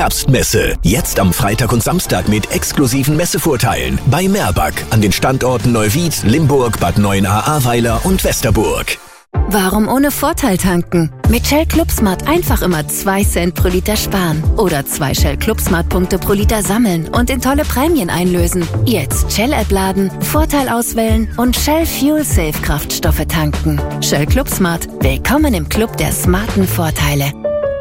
Herbstmesse. Jetzt am Freitag und Samstag mit exklusiven Messevorteilen bei Merbag an den Standorten Neuwied, Limburg, Bad Neuenahr-Ahrweiler und Westerburg. Warum ohne Vorteil tanken? Mit Shell ClubSmart einfach immer 2 Cent pro Liter sparen. Oder 2 Shell ClubSmart-Punkte pro Liter sammeln und in tolle Prämien einlösen. Jetzt Shell-App laden, Vorteil auswählen und Shell Fuel Safe Kraftstoffe tanken. Shell ClubSmart. Willkommen im Club der smarten Vorteile.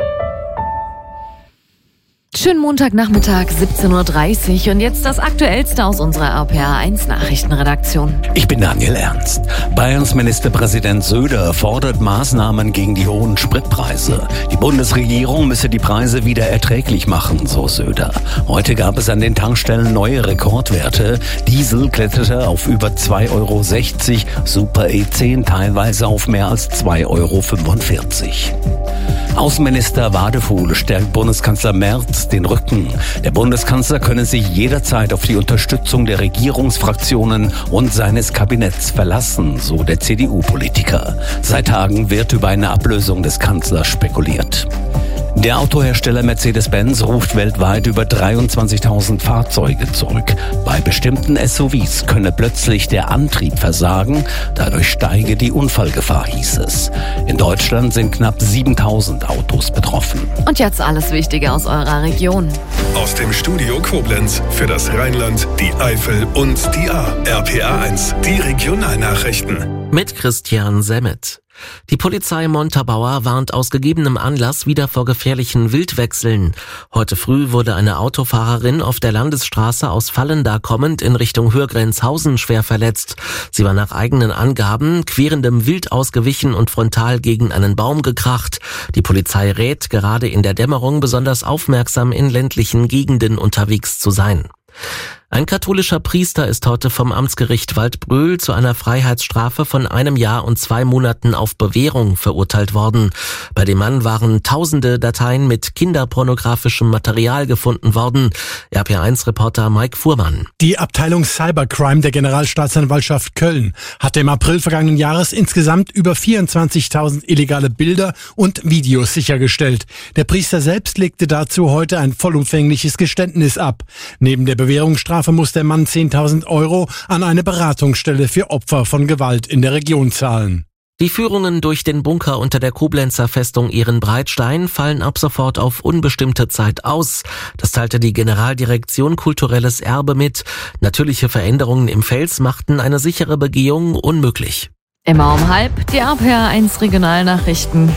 Schönen Montagnachmittag, 17.30 Uhr und jetzt das Aktuellste aus unserer RPA1 Nachrichtenredaktion. Ich bin Daniel Ernst. Bayerns Ministerpräsident Söder fordert Maßnahmen gegen die hohen Spritpreise. Die Bundesregierung müsse die Preise wieder erträglich machen, so Söder. Heute gab es an den Tankstellen neue Rekordwerte. Diesel kletterte auf über 2,60 Euro, Super E10 teilweise auf mehr als 2,45 Euro. Außenminister Wadefuhl stärkt Bundeskanzler Merz den Rücken. Der Bundeskanzler könne sich jederzeit auf die Unterstützung der Regierungsfraktionen und seines Kabinetts verlassen, so der CDU-Politiker. Seit Tagen wird über eine Ablösung des Kanzlers spekuliert. Der Autohersteller Mercedes-Benz ruft weltweit über 23.000 Fahrzeuge zurück. Bei bestimmten SUVs könne plötzlich der Antrieb versagen, dadurch steige die Unfallgefahr, hieß es. In Deutschland sind knapp 7.000 Autos betroffen. Und jetzt alles Wichtige aus eurer Region. Aus dem Studio Koblenz für das Rheinland, die Eifel und die Ahr. RPA1, die Regionalnachrichten. Mit Christian Semmet. Die Polizei Montabaur warnt aus gegebenem Anlass wieder vor gefährlichen Wildwechseln. Heute früh wurde eine Autofahrerin auf der Landesstraße aus Vallenda kommend in Richtung Hürgrenzhausen schwer verletzt. Sie war nach eigenen Angaben querendem Wild ausgewichen und frontal gegen einen Baum gekracht. Die Polizei rät, gerade in der Dämmerung besonders aufmerksam in ländlichen Gegenden unterwegs zu sein. Ein katholischer Priester ist heute vom Amtsgericht Waldbröl zu einer Freiheitsstrafe von 1 Jahr und 2 Monaten auf Bewährung verurteilt worden. Bei dem Mann waren tausende Dateien mit kinderpornografischem Material gefunden worden. RPA1-Reporter Mike Fuhrmann. Die Abteilung Cybercrime der Generalstaatsanwaltschaft Köln hatte im April vergangenen Jahres insgesamt über 24.000 illegale Bilder und Videos sichergestellt. Der Priester selbst legte dazu heute ein vollumfängliches Geständnis ab. Neben der Bewährungsstrafe muss der Mann 10.000 Euro an eine Beratungsstelle für Opfer von Gewalt in der Region zahlen. Die Führungen durch den Bunker unter der Koblenzer Festung Ehrenbreitstein fallen ab sofort auf unbestimmte Zeit aus. Das teilte die Generaldirektion Kulturelles Erbe mit. Natürliche Veränderungen im Fels machten eine sichere Begehung unmöglich. Immer um 12:30 die RPA1 Regionalnachrichten.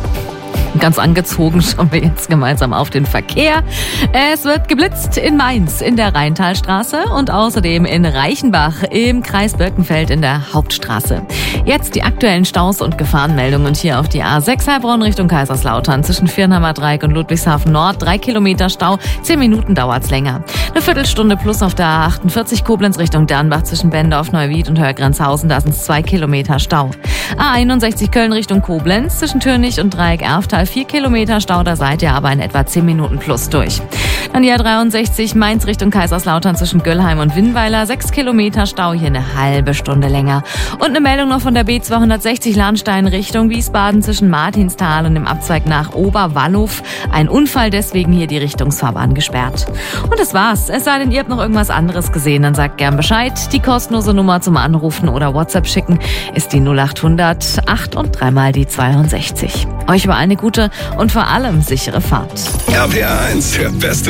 Ganz angezogen schauen wir jetzt gemeinsam auf den Verkehr. Es wird geblitzt in Mainz in der Rheintalstraße und außerdem in Reichenbach im Kreis Birkenfeld in der Hauptstraße. Jetzt die aktuellen Staus und Gefahrenmeldungen hier auf die A6 Heilbronn Richtung Kaiserslautern zwischen Viernheimer Dreieck und Ludwigshafen Nord. 3 Kilometer Stau, 10 Minuten dauert's länger. Eine Viertelstunde plus auf der A48 Koblenz Richtung Dernbach zwischen Bendorf, Neuwied und Hörgrenzhausen. Da sind es 2 Kilometer Stau. A61 Köln Richtung Koblenz zwischen Türnich und Dreieck Erftal 4 Kilometer Stau, da seid ihr aber in etwa 10 Minuten plus durch. Dann die A63 Mainz Richtung Kaiserslautern zwischen Göllheim und Winnweiler, 6 Kilometer Stau, hier eine halbe Stunde länger. Und eine Meldung noch von der B260 Lahnstein Richtung Wiesbaden zwischen Martinsthal und dem Abzweig nach Oberwallow. Ein Unfall, deswegen hier die Richtungsfahrbahn gesperrt. Und das war's. Es sei denn, ihr habt noch irgendwas anderes gesehen, dann sagt gern Bescheid. Die kostenlose Nummer zum Anrufen oder WhatsApp schicken ist die 0800 8 und 3 mal die 62. Euch über eine gute und vor allem sichere Fahrt. RPA1, der beste